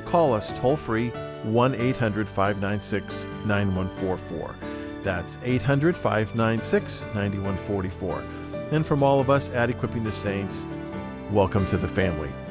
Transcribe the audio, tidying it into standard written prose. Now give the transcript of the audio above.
call us toll-free 1-800-596-9144. That's 800-596-9144. And from all of us at Equipping the Saints, welcome to the family.